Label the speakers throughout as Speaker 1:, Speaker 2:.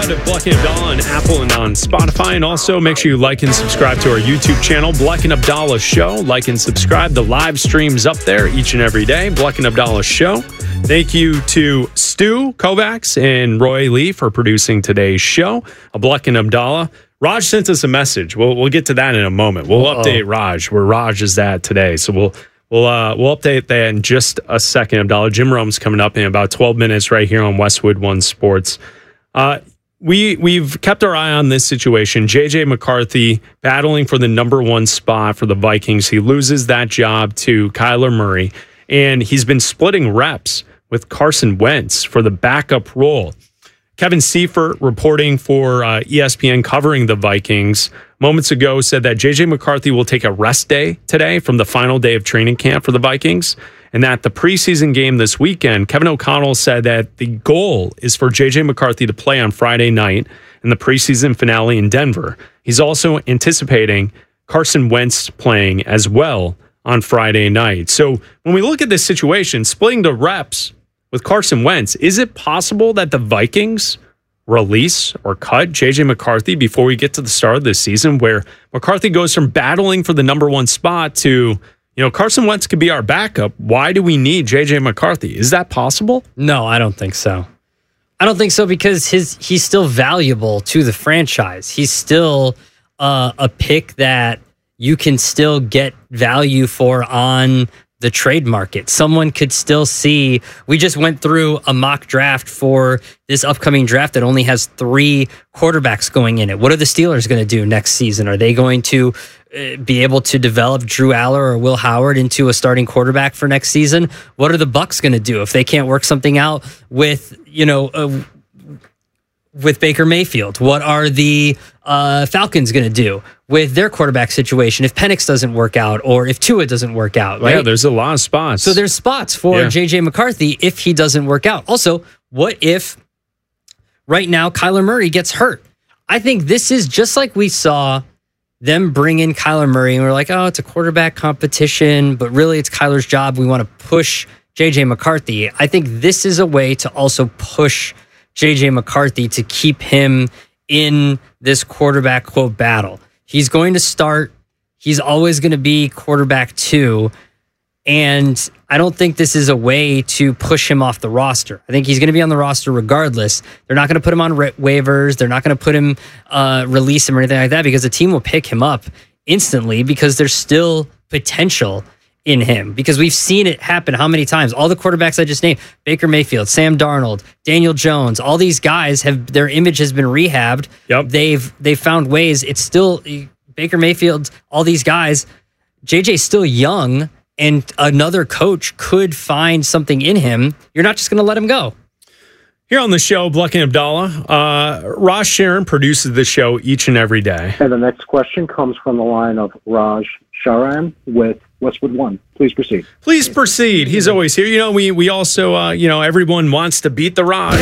Speaker 1: SoundCloud at Bleck and Abdallah on Apple and on Spotify. And also make sure you like and subscribe to our YouTube channel, Bleck and Abdallah Show. Like and subscribe. The live streams up there each and every day, Bleck and Abdallah Show. Thank you to Stu Kovacs and Roy Lee for producing today's show. Bleck and Abdallah. Raj sent us a message. We'll get to that in a moment. We'll update Raj, where Raj is at today. So we'll update that in just a second, Abdallah. Jim Rome's coming up in about 12 minutes right here on Westwood One Sports. We've kept our eye on this situation. J.J. McCarthy battling for the number one spot for the Vikings. He loses that job to Kyler Murray, and he's been splitting reps with Carson Wentz for the backup role. Kevin Seifert, reporting for ESPN, covering the Vikings, moments ago said that J.J. McCarthy will take a rest day today from the final day of training camp for the Vikings, and that the preseason game this weekend, Kevin O'Connell said that the goal is for J.J. McCarthy to play on Friday night in the preseason finale in Denver. He's also anticipating Carson Wentz playing as well on Friday night. So when we look at this situation, splitting the reps with Carson Wentz, is it possible that the Vikings release or cut J.J. McCarthy before we get to the start of this season, where McCarthy goes from battling for the number one spot to, Carson Wentz could be our backup. Why do we need J.J. McCarthy? Is that possible?
Speaker 2: No, I don't think so. I don't think so because he's still valuable to the franchise. He's still a pick that you can still get value for on the trade market. Someone could still see, we just went through a mock draft for this upcoming draft that only has 3 quarterbacks going in it. What are the Steelers going to do next season? Are they going to be able to develop Drew Aller or Will Howard into a starting quarterback for next season? What are the Bucs going to do if they can't work something out with, with Baker Mayfield? What are the Falcons going to do with their quarterback situation if Penix doesn't work out or if Tua doesn't work out, right?
Speaker 1: Yeah, there's a lot of spots.
Speaker 2: So there's spots for J.J. McCarthy if he doesn't work out. Also, what if right now Kyler Murray gets hurt? I think this is just like we saw them bring in Kyler Murray and we're like, oh, it's a quarterback competition, but really it's Kyler's job. We want to push J.J. McCarthy. I think this is a way to also push J.J. McCarthy to keep him in this quarterback quote battle. He's going to start. He's always going to be quarterback 2. And I don't think this is a way to push him off the roster. I think he's going to be on the roster regardless. They're not going to put him on waivers. They're not going to put him, release him or anything like that because the team will pick him up instantly because there's still potential in him, because we've seen it happen how many times. All the quarterbacks I just named, Baker Mayfield, Sam Darnold, Daniel Jones, all these guys their image has been rehabbed.
Speaker 1: Yep.
Speaker 2: They've found ways. It's still Baker Mayfield, all these guys. JJ's still young, and another coach could find something in him. You're not just going to let him go.
Speaker 1: Here on the show, Bleck and Abdallah, Raj Sharon produces the show each and every day.
Speaker 3: And the next question comes from the line of Raj Sharan with Westwood One. Please proceed.
Speaker 1: Please proceed. He's always here. We also, everyone wants to beat the Raj.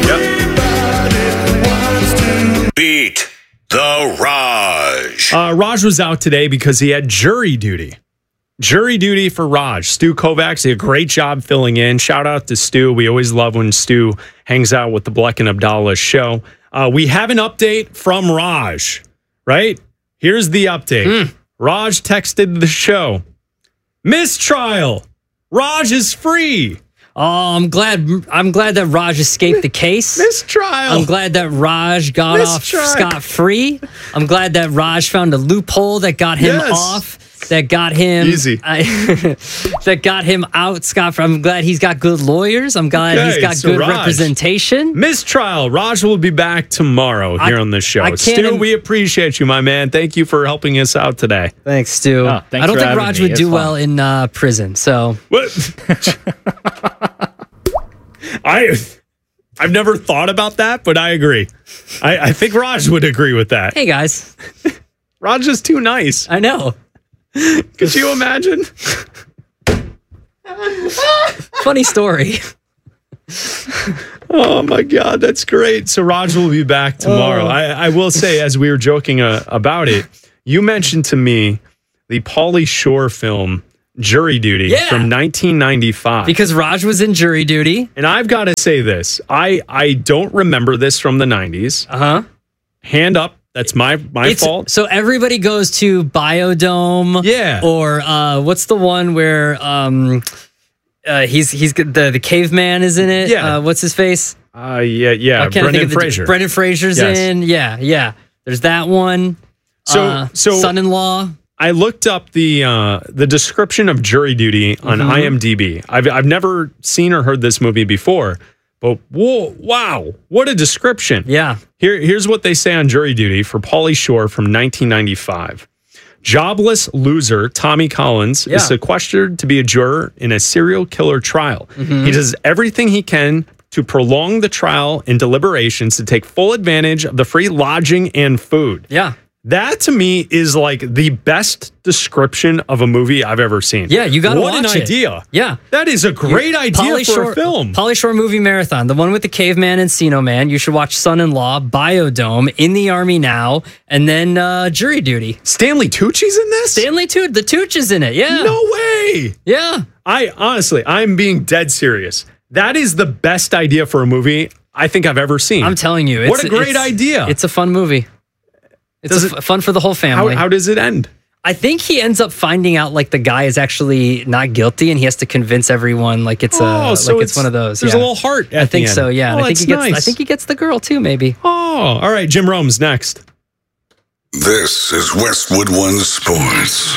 Speaker 1: Yep.
Speaker 4: Beat the Raj.
Speaker 1: Raj was out today because he had jury duty. Jury duty for Raj. Stu Kovacs did a great job filling in. Shout out to Stu. We always love when Stu hangs out with the Bleck and Abdallah show. We have an update from Raj, right? Here's the update. Raj texted the show. Mistrial. Raj is free.
Speaker 2: Oh, I'm glad that Raj escaped the case.
Speaker 1: Mistrial.
Speaker 2: I'm glad that Raj got off scot-free. I'm glad that Raj found a loophole that got him off. That got him
Speaker 1: easy.
Speaker 2: That got him out scot-free. I'm glad he's got good lawyers. I'm glad he's got good representation.
Speaker 1: Mistrial. Raj will be back tomorrow here on the show. Stu, we appreciate you, my man. Thank you for helping us out today.
Speaker 2: Thanks, Stu. I don't think Raj would do well in prison. So
Speaker 1: I've never thought about that, but I agree. I think Raj would agree with that.
Speaker 2: Hey, guys.
Speaker 1: Raj is too nice.
Speaker 2: I know.
Speaker 1: Could you imagine?
Speaker 2: Funny story.
Speaker 1: Oh, my God. That's great. So Raj will be back tomorrow. I will say, as we were joking about it, you mentioned to me the Pauly Shore film, Jury Duty from 1995.
Speaker 2: Because Raj was in Jury Duty.
Speaker 1: And I've got to say this. I don't remember this from the 90s.
Speaker 2: Uh-huh.
Speaker 1: Hand up. That's my fault.
Speaker 2: So everybody goes to Biodome.
Speaker 1: Yeah.
Speaker 2: Or what's the one where he's the caveman is in it?
Speaker 1: Yeah.
Speaker 2: What's his face?
Speaker 1: Yeah. Brendan Fraser.
Speaker 2: Brendan Fraser's in. Yeah. There's that one.
Speaker 1: So
Speaker 2: Son-in-Law.
Speaker 1: I looked up the description of Jury Duty on IMDb. I've never seen or heard this movie before, but wow, what a description!
Speaker 2: Yeah.
Speaker 1: Here's what they say on Jury Duty for Pauly Shore from 1995. Jobless loser Tommy Collins is sequestered to be a juror in a serial killer trial. He does everything he can to prolong the trial and deliberations to take full advantage of the free lodging and food.
Speaker 2: Yeah.
Speaker 1: That to me is like the best description of a movie I've ever seen.
Speaker 2: Yeah, you got to watch it.
Speaker 1: What an idea.
Speaker 2: Yeah.
Speaker 1: That is a great idea for a film.
Speaker 2: Pauly Shore movie marathon. The one with the caveman and Encino Man. You should watch Son-in-Law, Biodome, In the Army Now, and then Jury Duty.
Speaker 1: Stanley Tucci's in this?
Speaker 2: The Tucci is in it, yeah.
Speaker 1: No way.
Speaker 2: Yeah.
Speaker 1: I'm being dead serious. That is the best idea for a movie I think I've ever seen.
Speaker 2: I'm telling you.
Speaker 1: What a great idea.
Speaker 2: It's a fun movie. It's fun for the whole family.
Speaker 1: How does it end?
Speaker 2: I think he ends up finding out like the guy is actually not guilty, and he has to convince everyone like it's it's one of those.
Speaker 1: There's a little heart.
Speaker 2: I think so. Yeah,
Speaker 1: I
Speaker 2: think he gets the girl too. Maybe.
Speaker 1: Oh, all right. Jim Rome's next.
Speaker 4: This is Westwood One Sports.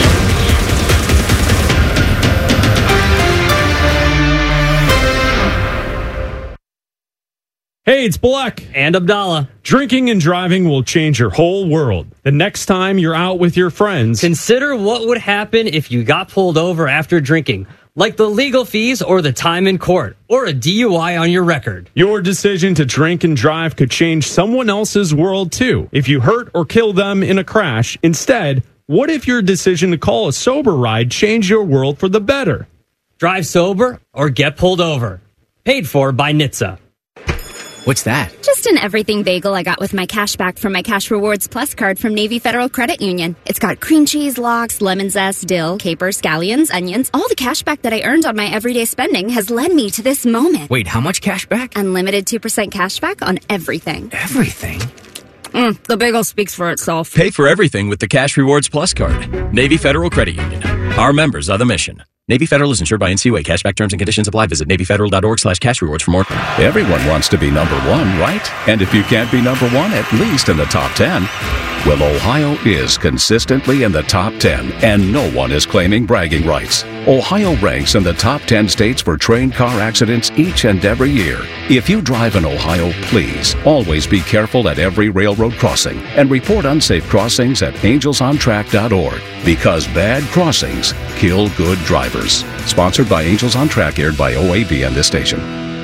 Speaker 1: Hey, it's Black.
Speaker 2: And Abdallah.
Speaker 1: Drinking and driving will change your whole world. The next time you're out with your friends,
Speaker 2: consider what would happen if you got pulled over after drinking, like the legal fees or the time in court, or a DUI on your record.
Speaker 1: Your decision to drink and drive could change someone else's world too. If you hurt or kill them in a crash, instead, what if your decision to call a sober ride changed your world for the better?
Speaker 2: Drive sober or get pulled over. Paid for by NHTSA.
Speaker 5: What's that?
Speaker 6: Just an everything bagel I got with my cash back from my Cash Rewards Plus card from Navy Federal Credit Union. It's got cream cheese, lox, lemon zest, dill, capers, scallions, onions. All the cash back that I earned on my everyday spending has led me to this moment.
Speaker 5: Wait, how much cash back?
Speaker 6: Unlimited 2% cash back on everything.
Speaker 5: Everything?
Speaker 6: The bagel speaks for itself.
Speaker 7: Pay for everything with the Cash Rewards Plus card. Navy Federal Credit Union. Our members are the mission. Navy Federal is insured by NCUA. Cashback terms and conditions apply. Visit NavyFederal.org/cashrewards for more.
Speaker 8: Everyone wants to be number one, right? And if you can't be number one, at least in the top 10. Well, Ohio is consistently in the top 10, and no one is claiming bragging rights. Ohio ranks in the top 10 states for train car accidents each and every year. If you drive in Ohio, please always be careful at every railroad crossing and report unsafe crossings at angelsontrack.org, because bad crossings kill good drivers. Sponsored by Angels on Track, aired by OAB and this station.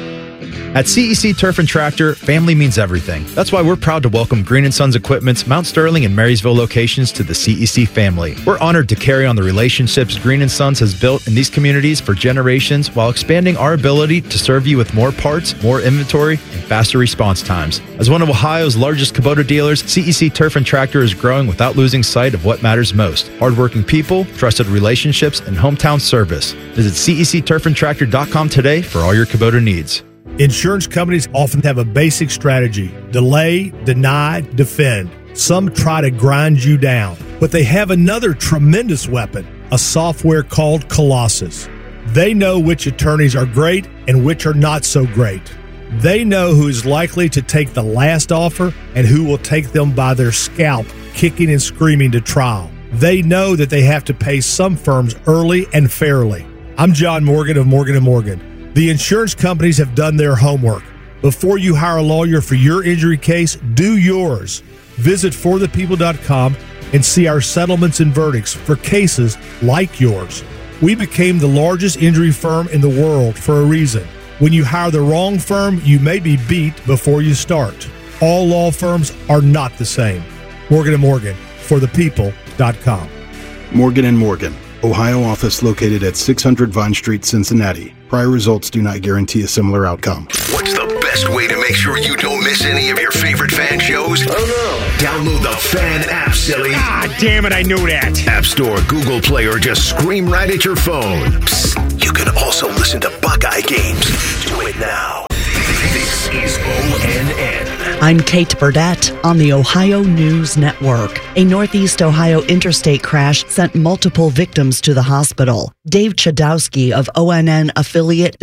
Speaker 9: At CEC Turf and Tractor, family means everything. That's why we're proud to welcome Green & Sons Equipment's Mount Sterling and Marysville locations to the CEC family. We're honored to carry on the relationships Green & Sons has built in these communities for generations while expanding our ability to serve you with more parts, more inventory, and faster response times. As one of Ohio's largest Kubota dealers, CEC Turf and Tractor is growing without losing sight of what matters most: hardworking people, trusted relationships, and hometown service. Visit CECTurfandTractor.com today for all your Kubota needs.
Speaker 10: Insurance companies often have a basic strategy: delay, deny, defend. Some try to grind you down, but they have another tremendous weapon, a software called Colossus. They know which attorneys are great and which are not so great. They know who is likely to take the last offer and who will take them by their scalp, kicking and screaming to trial. They know that they have to pay some firms early and fairly. I'm John Morgan of Morgan & Morgan. The insurance companies have done their homework. Before you hire a lawyer for your injury case, do yours. Visit forthepeople.com and see our settlements and verdicts for cases like yours. We became the largest injury firm in the world for a reason. When you hire the wrong firm, you may be beat before you start. All law firms are not the same. Morgan & Morgan, forthepeople.com.
Speaker 11: Morgan & Morgan, Ohio office located at 600 Vine Street, Cincinnati. Prior results do not guarantee a similar outcome.
Speaker 4: What's the best way to make sure you don't miss any of your favorite fan shows?
Speaker 12: news? Oh no. Download the Fan app, silly.
Speaker 13: Ah, damn it, I knew that.
Speaker 12: App Store, Google Play, or just scream right at your phone. Psst, you can also listen to Buckeye games. Do it now. This is ONN.
Speaker 14: I'm Kate Burdett on the Ohio News Network. A Northeast Ohio interstate crash sent multiple victims to the hospital. Dave Chudowski of ONN affiliate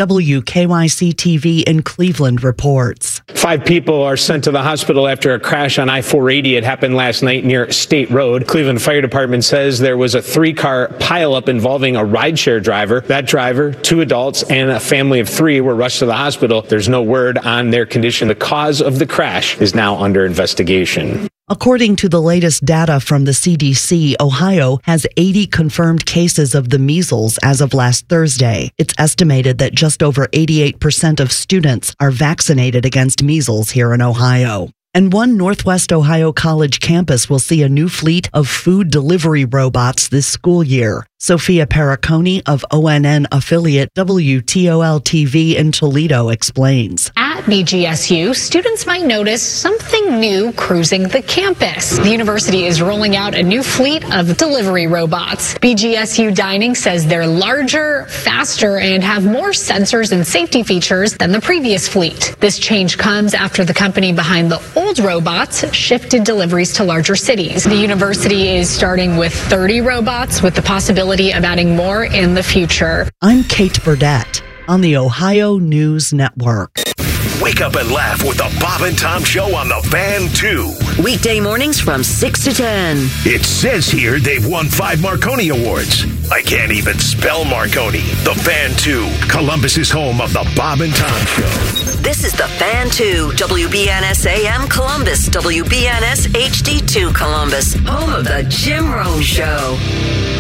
Speaker 14: WKYC-TV in Cleveland reports.
Speaker 15: 5 people are sent to the hospital after a crash on I-480. It happened last night near State Road. Cleveland Fire Department says there was a 3-car pileup involving a rideshare driver. That driver, 2 adults, and a family of 3 were rushed to the hospital. There's no word on their condition. The cause of the crash is now under investigation.
Speaker 14: According to the latest data from the CDC, Ohio has 80 confirmed cases of the measles as of last Thursday. It's estimated that just over 88% of students are vaccinated against measles here in Ohio. And one Northwest Ohio college campus will see a new fleet of food delivery robots this school year. Sophia Perricone of ONN affiliate WTOL-TV in Toledo explains.
Speaker 16: At BGSU, students might notice something new cruising the campus. The university is rolling out a new fleet of delivery robots. BGSU Dining says they're larger, faster, and have more sensors and safety features than the previous fleet. This change comes after the company behind the old robots shifted deliveries to larger cities. The university is starting with 30 robots with the possibility of adding more in the future.
Speaker 14: I'm Kate Burdett on the Ohio News Network.
Speaker 12: Wake up and laugh with the Bob and Tom Show on the Fan 2.
Speaker 17: Weekday mornings from 6 to 10.
Speaker 12: It says here they've won 5 Marconi Awards. I can't even spell Marconi. The Fan 2, Columbus's home of the Bob and Tom Show.
Speaker 17: This is the Fan 2, WBNS AM Columbus, WBNS HD2 Columbus, home of the Jim Rome Show.